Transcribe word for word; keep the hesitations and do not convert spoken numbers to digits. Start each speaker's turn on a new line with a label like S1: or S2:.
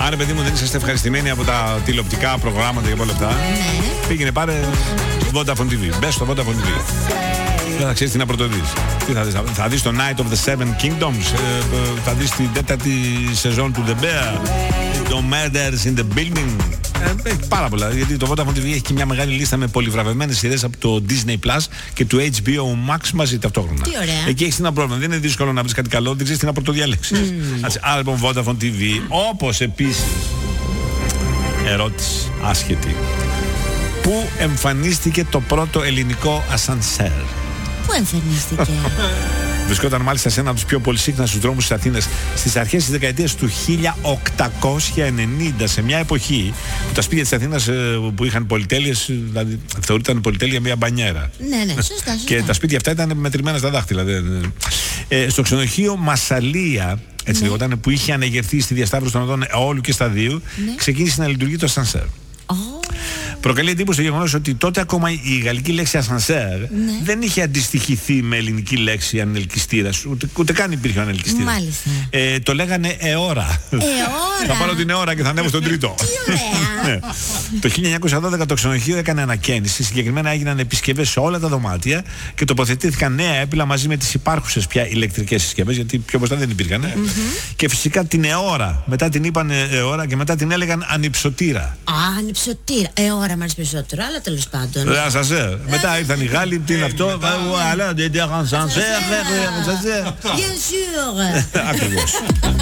S1: Άρα, παιδί μου, δεν είσαστε ευχαριστημένοι από τα τηλεοπτικά προγράμματα και όλα αυτά.
S2: Ναι.
S1: Πήγαινε πάρε Vodafone τι βι. Μπες στο Vodafone τι βι. Δεν θα ξέρεις τι να πρωτοδείς. Τι θα δεις, θα δεις το Night of the Seven Kingdoms, ε, θα δεις την τέταρτη σεζόν του The Bear, το Murders in the Building. Ε, έχει πάρα πολλά, γιατί το Vodafone τι βι έχει και μια μεγάλη λίστα με πολυβραβευμένες σειρές από το Disney Plus και του έιτς μπι ο Max μαζί ταυτόχρονα.
S2: Τι ωραία.
S1: Εκεί έχεις ένα πρόβλημα. Δεν είναι δύσκολο να βρεις κάτι καλό, δεν ξέρεις τι να πρωτοδιαλέξεις. Mm. Άρα λοιπόν Vodafone τι βι, όπως επίσης, ερώτηση άσχετη. Πού εμφανίστηκε το πρώτο ελληνικό ασανσέρ?
S2: Πού εμφανίστηκε?
S1: Βρισκόταν μάλιστα σε ένα από τους πιο πολυσύχναστους δρόμους της Αθήνας στις αρχές της δεκαετίας του χίλια οκτακόσια ενενήντα, σε μια εποχή που τα σπίτια της Αθήνας που είχαν πολυτέλειες, δηλαδή θεωρούνταν πολυτέλεια μια μπανιέρα.
S2: Ναι, ναι, σωστά, σωστά.
S1: Και τα σπίτια αυτά ήταν μετρημένα στα δάχτυλα. Ε, στο ξενοδοχείο Μασσαλία, έτσι
S2: ναι.
S1: λεγόταν, που είχε ανεγερθεί στη διασταύρωση των οδών Αόλου και Σταδίου, ναι. ξεκίνησε να λειτουργεί το ασανσέρ.
S2: Oh.
S1: Προκαλεί εντύπωση το γεγονός ότι τότε ακόμα η γαλλική λέξη ασανσέρ ναι. δεν είχε αντιστοιχηθεί με ελληνική λέξη ανελκυστήρας. Ούτε, ούτε καν υπήρχε ο ανελκυστήρας.
S2: Μάλιστα.
S1: Ε, το λέγανε αιώρα.
S2: Αιώρα.
S1: Θα πάρω την αιώρα και θα ανέβω στον τρίτο.
S2: Τι ωραία.
S1: Ναι. Το χίλια εννιακόσια δώδεκα το ξενοδοχείο έκανε ανακαίνιση. Συγκεκριμένα έγιναν επισκευές σε όλα τα δωμάτια και τοποθετήθηκαν νέα έπιλα μαζί με τις υπάρχουσες πια ηλεκτρικές συσκευές, γιατί πιο μπροστά δεν υπήρχαν. Mm-hmm. Και φυσικά την αιώρα. Μετά την είπαν αιώρα και μετά την έλεγαν ανυψωτήρα.
S2: Α, ανυψωτήρα. Αιώρα μου αρέσει περισσότερο, αλλά τέλος πάντων.
S1: Ασανσέρ. Μετά ήρθαν οι Γάλλοι, τι είναι αυτό? Voilà, des ascenseurs, ascenseurs.
S2: Bien sûr.
S1: Ακριβώς.